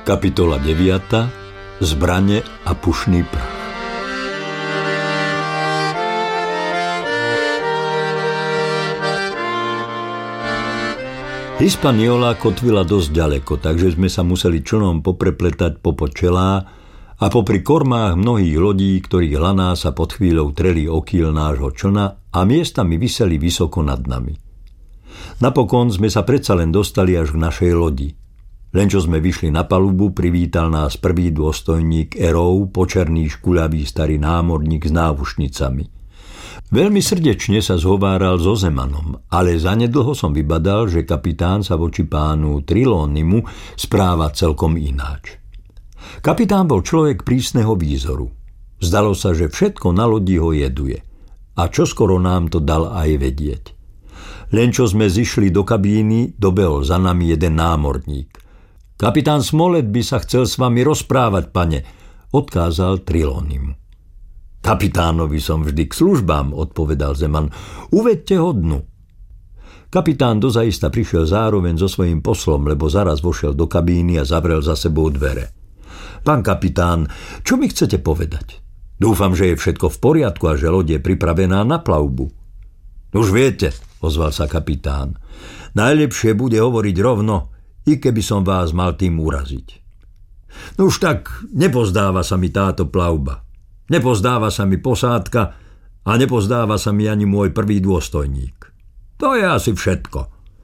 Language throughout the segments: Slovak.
Kapitola 9. Zbrane a pušný prach. Hispaniola kotvila dosť ďaleko, takže sme sa museli člnom poprepletať popod čelá a popri kormách mnohých lodí, ktorých laná sa pod chvíľou treli o kýl nášho člna a miestami viseli vysoko nad nami. Napokon sme sa predsa len dostali až k našej lodi. Len čo sme vyšli na palubu, privítal nás prvý dôstojník Erov, počerný škuľavý starý námorník s náušnicami. Veľmi srdečne sa zhováral so Zemanom, ale zanedlho som vybadal, že kapitán sa voči pánu Trilónimu správa celkom ináč. Kapitán bol človek prísneho výzoru. Zdalo sa, že všetko na lodi ho jeduje. A čoskoro nám to dal aj vedieť. Len čo sme zišli do kabíny, dobehol za nami jeden námorník. Kapitán Smolet by sa chcel s vami rozprávať, pane, odkázal Trilónimu. Kapitánovi som vždy k službám, odpovedal Zeman. Uveďte ho dnu. Kapitán dozaista prišiel zároveň so svojím poslom, lebo zaraz vošiel do kabíny a zavrel za sebou dvere. Pán kapitán, čo mi chcete povedať? Dúfam, že je všetko v poriadku a že loď je pripravená na plavbu. Už viete, ozval sa kapitán. Najlepšie bude hovoriť rovno, i keby som vás mal tým uraziť. No už tak, nepozdáva sa mi táto plavba. Nepozdáva sa mi posádka a nepozdáva sa mi ani môj prvý dôstojník. To je asi všetko.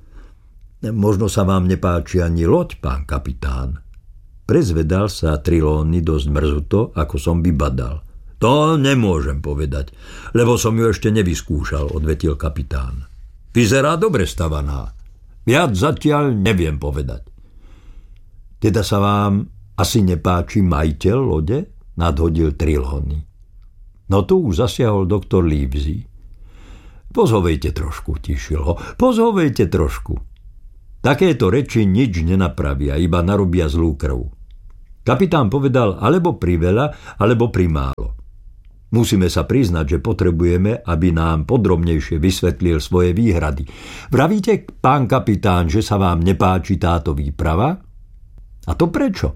Možno sa vám nepáči ani loď, pán kapitán. Prezvedal sa Trilóny dosť mrzuto, ako som vybadal. To nemôžem povedať, lebo som ju ešte nevyskúšal, odvetil kapitán. Vyzerá dobre stavaná. Viac zatiaľ neviem povedať. Teda sa vám asi nepáči majiteľ lode? Nadhodil Trilóny. No tu už zasiahol doktor Livesey. Pozhovejte trošku, tišil ho. Pozhovejte trošku. Takéto reči nič nenapravia, iba narobia zlú krv. Kapitán povedal alebo priveľa, alebo primálo. Musíme sa priznať, že potrebujeme, aby nám podrobnejšie vysvetlil svoje výhrady. Vravíte, pán kapitán, že sa vám nepáči táto výprava? A to prečo?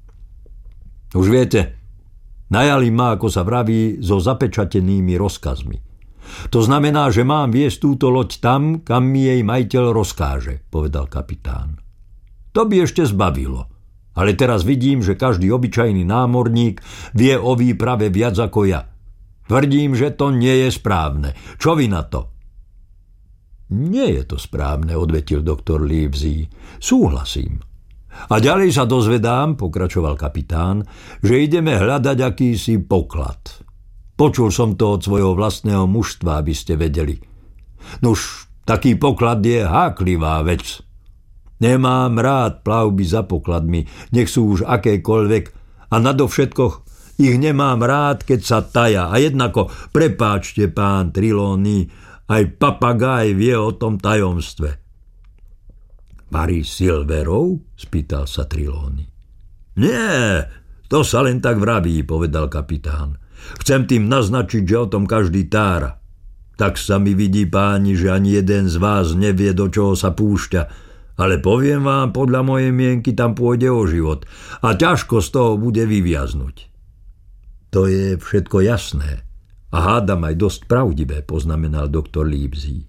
Už viete, najali ma, ako sa vraví, so zapečatenými rozkazmi. To znamená, že mám viesť túto loď tam, kam mi jej majiteľ rozkáže, povedal kapitán. To by ešte zbavilo. Ale teraz vidím, že každý obyčajný námorník vie o výprave viac ako ja. Tvrdím, že to nie je správne. Čo vy na to? Nie je to správne, odvetil doktor Livesey. Súhlasím. A ďalej sa dozvedám, pokračoval kapitán, že ideme hľadať akýsi poklad. Počul som to od svojho vlastného mužstva, aby ste vedeli. Nuž, taký poklad je háklivá vec. Nemám rád plavby za pokladmi, nech sú už akékoľvek, a nadovšetko ich nemám rád, keď sa taja. A jednako, prepáčte, pán Trilóny, aj papagáj vie o tom tajomstve. Varí Silverov? Spýtal sa Trilóny. Nie, to sa len tak vraví, povedal kapitán. Chcem tým naznačiť, že o tom každý tára. Tak sa mi vidí, páni, že ani jeden z vás nevie, do čoho sa púšťa. Ale poviem vám, podľa mojej mienky tam pôjde o život a ťažko z toho bude vyviaznuť. To je všetko jasné a hádam aj dosť pravdivé, poznamenal doktor Livesey.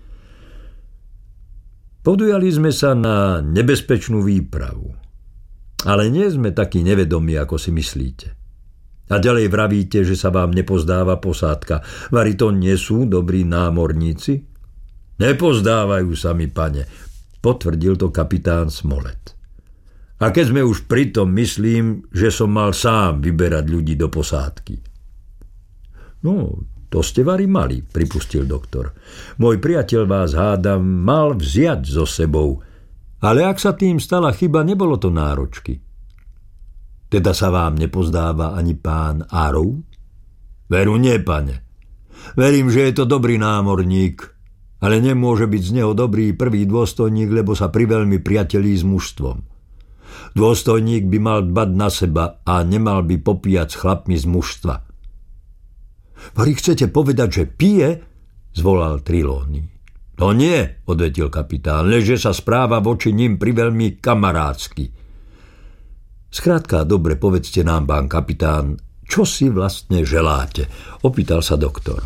Podujali sme sa na nebezpečnú výpravu, ale nie sme takí nevedomí, ako si myslíte. A ďalej vravíte, že sa vám nepozdáva posádka. Vari to nie sú dobrí námorníci? Nepozdávajú sa mi, pane, potvrdil to kapitán Smolet. A keď sme už pri tom, myslím, že som mal sám vyberať ľudí do posádky. No, to ste vari mali, pripustil doktor. Môj priateľ vás, hádam, mal vziať so sebou. Ale ak sa tým stala chyba, nebolo to náročky. Teda sa vám nepozdáva ani pán Arrow? Veru nie, pane. Verím, že je to dobrý námorník, ale nemôže byť z neho dobrý prvý dôstojník, lebo sa priveľmi priatelí s mužstvom. Dôstojník by mal dbať na seba a nemal by popíjať s chlapmi z mužstva. Vari chcete povedať, že pije? Zvolal Trilóny. No nie, odvetil kapitán, leže sa správa voči ním priveľmi kamarádsky. Skrátka, dobre, povedzte nám, pán kapitán, čo si vlastne želáte? Opýtal sa doktor.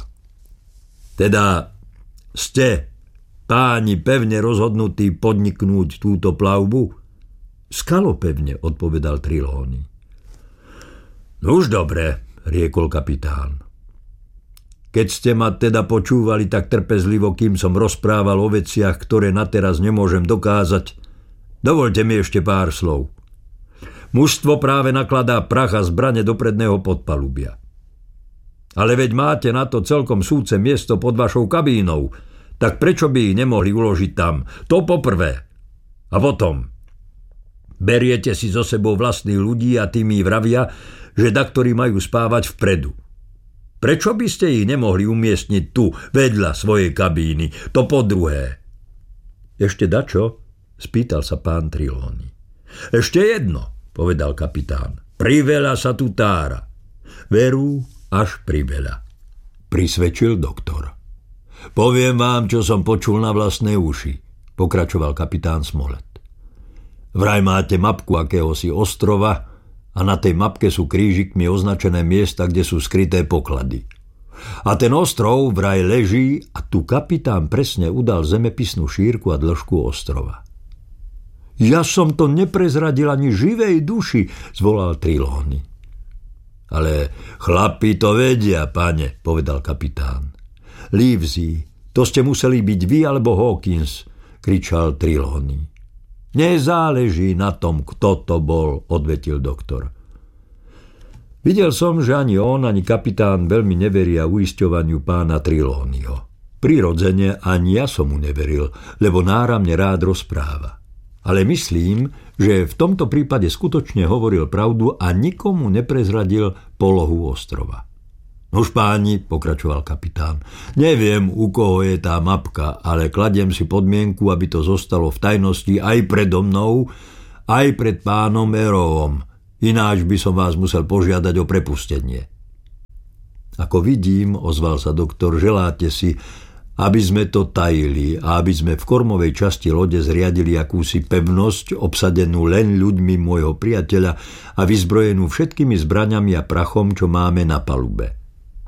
Teda ste, páni, pevne rozhodnutí podniknúť túto plavbu? Skalopevne, odpovedal Trelawney. No už dobre, riekol kapitán. Keď ste ma teda počúvali tak trpezlivo, kým som rozprával o veciach, ktoré na teraz nemôžem dokázať, dovoľte mi ešte pár slov. Mužstvo práve nakladá prach a zbrane do predného podpalubia. Ale veď máte na to celkom súce miesto pod vašou kabínou, tak prečo by ich nemohli uložiť tam? To poprvé. A potom, beriete si so sebou vlastných ľudí a tými vravia, že daktori majú spávať vpredu. Prečo by ste ich nemohli umiestniť tu, vedľa svojej kabíny? To po druhé. Ešte dačo? Spýtal sa pán Trelawney. Ešte jedno, povedal kapitán. Priveľa sa tu tára. Veru, až priveľa. Prisvedčil doktor. Poviem vám, čo som počul na vlastné uši, pokračoval kapitán Smollett. Vraj máte mapku akéhosi ostrova, a na tej mapke sú krížikmi označené miesta, kde sú skryté poklady. A ten ostrov vraj leží a tu kapitán presne udal zemepisnú šírku a dĺžku ostrova. Ja som to neprezradil ani živej duši, zvolal Trelawney. Ale chlapi to vedia, pane, povedal kapitán. Livesey, to ste museli byť vy alebo Hawkins, kričal Trelawney. Nezáleží na tom, kto to bol, odvetil doktor. Videl som, že ani on, ani kapitán veľmi neveria uisťovaniu pána Trelawneyho. Prirodzene ani ja som mu neveril, lebo náramne rád rozpráva. Ale myslím, že v tomto prípade skutočne hovoril pravdu a nikomu neprezradil polohu ostrova. Nož páni, pokračoval kapitán, neviem, u koho je tá mapka, ale kladiem si podmienku, aby to zostalo v tajnosti aj predo mnou, aj pred pánom Arrowom. Ináč by som vás musel požiadať o prepustenie. Ako vidím, ozval sa doktor, želáte si, aby sme to tajili a aby sme v kormovej časti lode zriadili akúsi pevnosť, obsadenú len ľuďmi môjho priateľa a vyzbrojenú všetkými zbraňami a prachom, čo máme na palube.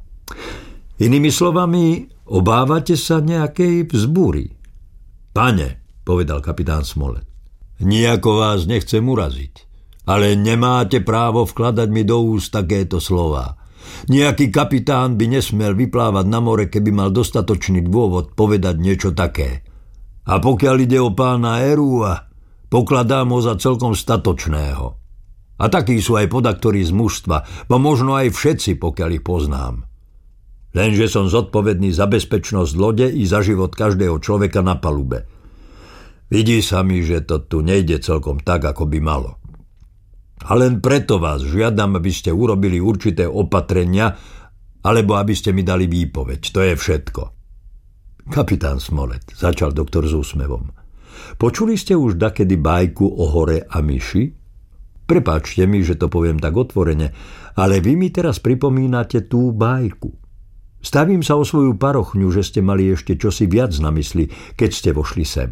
Inými slovami, obávate sa nejakej vzbúry? Pane, povedal kapitán Smollett, nijako vás nechcem uraziť, ale nemáte právo vkladať mi do úst takéto slová. Nejaký kapitán by nesmel vyplávať na more, keby mal dostatočný dôvod povedať niečo také. A pokiaľ ide o pána Arrowa, pokladám ho za celkom statočného. A takí sú aj podaktori z mužstva, bo možno aj všetci, pokiaľ ich poznám. Lenže som zodpovedný za bezpečnosť lode i za život každého človeka na palube. Vidí sa mi, že to tu nejde celkom tak, ako by malo. A len preto vás žiadam, aby ste urobili určité opatrenia, alebo aby ste mi dali výpoveď. To je všetko. Kapitán Smollett, začal doktor s úsmevom. Počuli ste už dakedy bajku o hore a myši? Prepáčte mi, že to poviem tak otvorene, ale vy mi teraz pripomínate tú bajku. Stavím sa o svoju parochňu, že ste mali ešte čosi viac na mysli, keď ste vošli sem.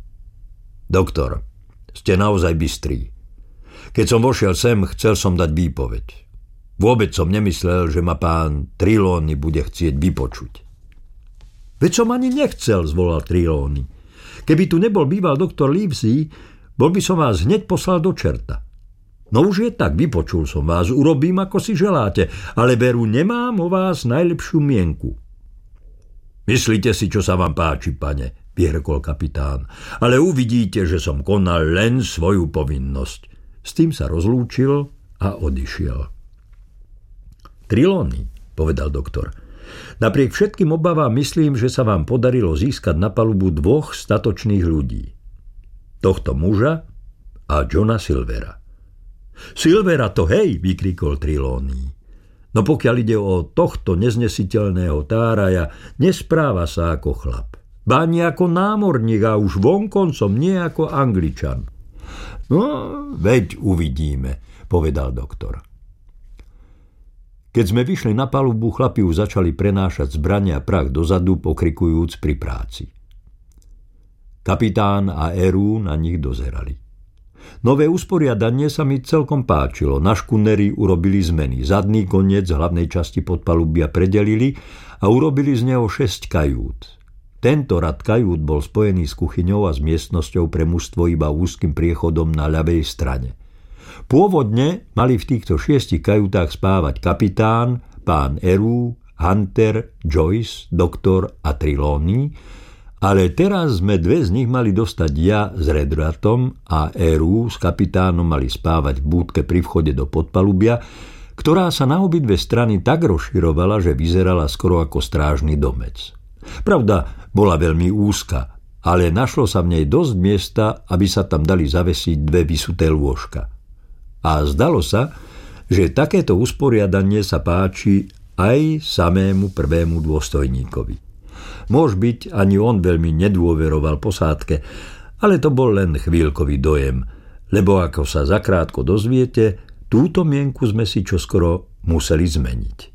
Doktor, ste naozaj bystrý. Keď som vošiel sem, chcel som dať výpoveď. Vôbec som nemyslel, že ma pán Trelawney bude chcieť vypočuť. Veď som ani nechcel, zvolal Trelawney. Keby tu nebol býval doktor Livesey, bol by som vás hneď poslal do čerta. No už je tak, vypočul som vás, urobím, ako si želáte, ale veru nemám o vás najlepšiu mienku. Myslíte si, čo sa vám páči, pane, vyhrkol kapitán, ale uvidíte, že som konal len svoju povinnosť. S tým sa rozlúčil a odišiel. Trelawney, povedal doktor, napriek všetkým obavám myslím, že sa vám podarilo získať na palubu 2 statočných ľudí. Tohto muža a Johna Silvera. Silvera to hej, vykrikol Trelawney. No pokiaľ ide o tohto neznesiteľného táraja, nespráva sa ako chlap. Ba ani ako námorník a už vonkoncom nie ako Angličan. No, veď uvidíme, povedal doktor. Keď sme vyšli na palubu, chlapi už začali prenášať zbrane a prach dozadu, pokrikujúc pri práci. Kapitán a Arrow na nich dozerali. Nové usporiadanie sa mi celkom páčilo. Na škuneri urobili zmeny. Zadný koniec hlavnej časti podpalubia predelili a urobili z neho 6 kajút. Tento rad kajút bol spojený s kuchyňou a s miestnosťou pre mužstvo iba úzkým priechodom na ľavej strane. Pôvodne mali v týchto 6 kajútach spávať kapitán, pán Eru, Hunter, Joyce, doktor a Trelawney, ale teraz sme 2 z nich mali dostať ja s Redratom a Eru s kapitánom mali spávať v búdke pri vchode do podpalubia, ktorá sa na obidve strany tak rozširovala, že vyzerala skoro ako strážny domec. Pravda, bola veľmi úzka, ale našlo sa v nej dosť miesta, aby sa tam dali zavesiť 2 vysuté lôžka. A zdalo sa, že takéto usporiadanie sa páči aj samému prvému dôstojníkovi. Môž byť, ani on veľmi nedôveroval posádke, ale to bol len chvíľkový dojem, lebo ako sa zakrátko dozviete, túto mienku sme si čoskoro museli zmeniť.